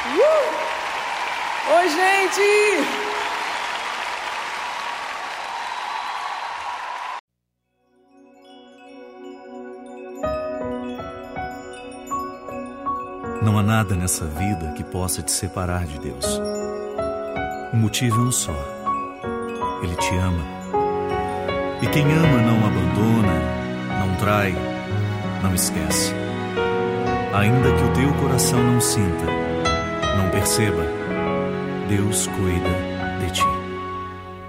Oi, gente! Não há nada nessa vida que possa te separar de Deus. O motivo é um só. Ele te ama. E quem ama não abandona, não trai, não esquece. Ainda que o teu coração não sinta, não perceba, Deus cuida